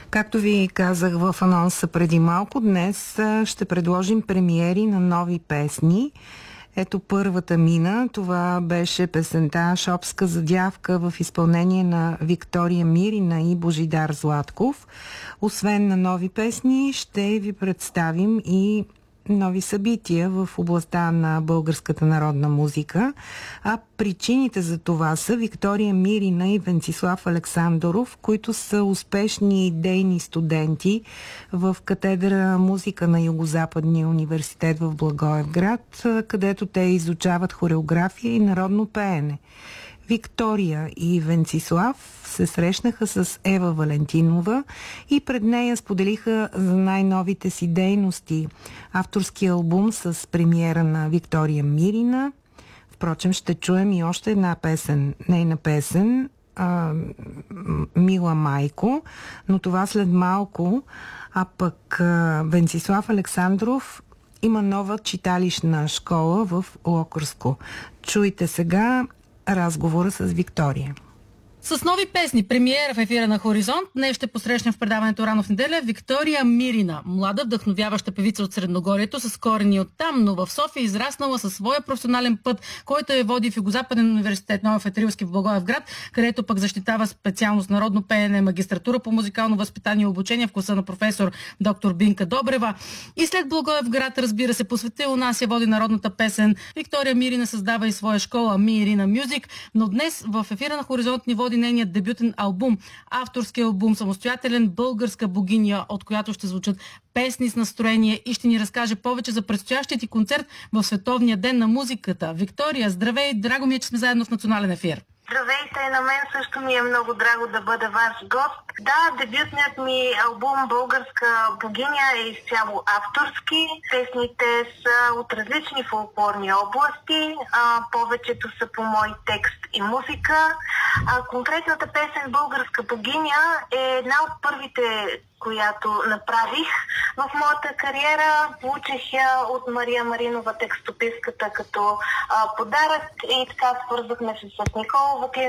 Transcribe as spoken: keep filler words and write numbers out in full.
Както ви казах в анонса преди малко, днес ще предложим премиери на нови песни. Ето първата мина. Това беше песента "Шопска задявка" в изпълнение на Виктория Мирина и Божидар Златков. Освен на нови песни, ще ви представим и нови събития в областта на българската народна музика, а причините за това са Виктория Мирина и Венцислав Александров, които са успешни идейни студенти в катедра музика на Югозападния университет в Благоевград, където те изучават хореография и народно пеене. Виктория и Венцислав се срещнаха с Ева Валентинова и пред нея споделиха за най-новите си дейности. Авторски албум с премиера на Виктория Мирина. Впрочем, ще чуем и още една песен, нейна песен, а, "Мила майко", но това след малко. А пък а, Венцислав Александров има нова читалищна школа в Локърско. Чуйте сега разговора с Виктория. С нови песни, премиера в ефира на Хоризонт, днес ще посрещнем в предаването "Рано в неделя" Виктория Мирина. Млада, вдъхновяваща певица от Средногорието с корени оттам, но в София израснала със своя професионален път, който я води в Югозападен университет Нова Фетрилски в Благоевград, където пък защитава специалност народно пеене, магистратура по музикално възпитание и обучение в класа на професор доктор Бинка Добрева. И след Благоевград, разбира се, посветила нас я води народната песен. Виктория Мирина създава и своя школа Мирина Мюзик, но днес в ефира на Хоризонт ни води нейният дебютен албум, авторски албум, самостоятелен "Българска богиня", от която ще звучат песни с настроение и ще ни разкаже повече за предстоящия ти концерт в Световния ден на музиката. Виктория, здравей! Драго ми е, че сме заедно в национален ефир. Здравейте, на мен също ми е много драго да бъда ваш гост. Да, дебютният ми албум "Българска богиня" е изцяло авторски. Песните са от различни фолклорни области. А, повечето са по мой текст и музика. А, конкретната песен "Българска богиня" е една от първите, която направих в моята кариера. Получих я от Мария Маринова, текстописката, като а, подарък и така свързахме се с Никола Вуклин,